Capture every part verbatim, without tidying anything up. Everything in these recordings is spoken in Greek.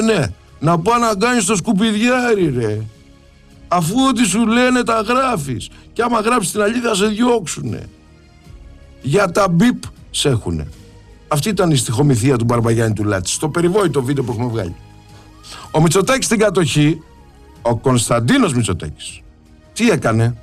Ναι, να πάω να κάνεις το σκουπιδιάρι ρε. Αφού ό,τι σου λένε τα γράφεις. Και άμα γράψεις την αλήθεια σε διώξουνε. Για τα μπιπ σε έχουνε. Αυτή ήταν η στιχομυθία του Μπαρμπαγιάννη του Λάτση. Στο περιβόητο βίντεο που έχουμε βγάλει. Ο Μητσοτάκης στην κατοχή, ο Κωνσταντίνος Μητσοτάκης, τι έκανε?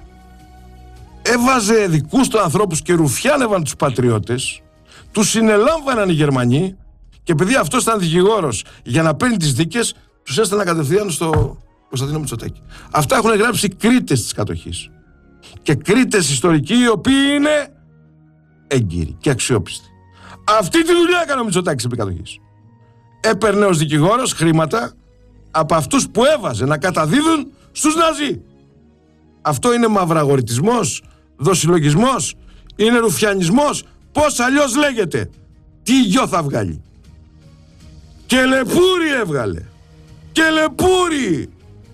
Έβαζε δικούς του ανθρώπους και ρουφιάνευαν τους πατριώτες, τους συνελάμβαναν οι Γερμανοί και επειδή αυτός ήταν δικηγόρος για να παίρνει τις δίκες, τους έστελναν κατευθείαν στο Κωνσταντίνο Μητσοτάκη. Αυτά έχουν γράψει κρίτες της κατοχής. Και κρίτες ιστορικοί οι οποίοι είναι έγκυροι και αξιόπιστοι. Αυτή τη δουλειά έκανε ο Μητσοτάκης επί κατοχής. Έπαιρνε ως δικηγόρος χρήματα από αυτούς που έβαζε να καταδίδουν στους Ναζί. Αυτό είναι μαυραγορητισμός, δοσυλλογισμός, είναι ρουφιανισμός, πώς αλλιώς λέγεται? Τι γιο θα βγάλει? Και λεπούρι έβγαλε. Και λεπούρι.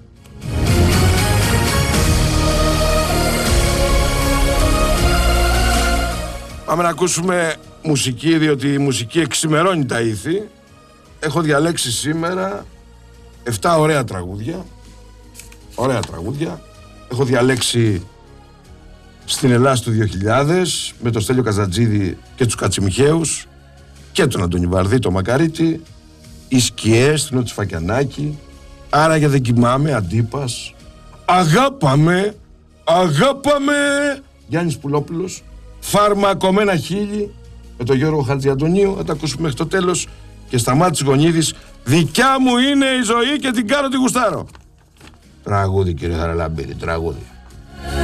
Πάμε να ακούσουμε μουσική, διότι η μουσική εξημερώνει τα ήθη. Έχω διαλέξει σήμερα εφτά ωραία τραγούδια. Ωραία τραγούδια. Έχω διαλέξει στην Ελλάδα του δύο χιλιάδες με τον Στέλιο Καζατζίδη και τους Κατσιμιχαίους και τον Αντώνη Βαρδί, τον Μακαρίτη, οι Σκιές, την Οτσφακιανάκη, Άραγε δεν κοιμάμαι, Αντίπας, Αγάπαμε, Αγάπαμε, Γιάννης Πουλόπουλος, Φαρμακομένα χείλη με τον Γιώργο Χατζιαντονίου. Θα τα ακούσουμε μέχρι το τέλος. Και Σταμάτης Γονίδης, δικιά μου είναι η ζωή και την κάνω τη γουστάρω. Τραγούδι κύριε Χαραλαμπίδη, τραγούδι.